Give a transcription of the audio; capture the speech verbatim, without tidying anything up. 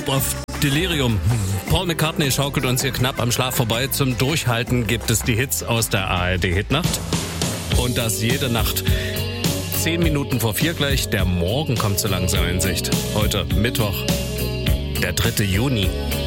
auf Delirium. Paul McCartney schaukelt uns hier knapp am Schlaf vorbei. Zum Durchhalten gibt es die Hits aus der A R D-Hitnacht. Und das jede Nacht. Zehn Minuten vor vier gleich. Der Morgen kommt so langsam in Sicht. Heute Mittwoch, der dritte Juni.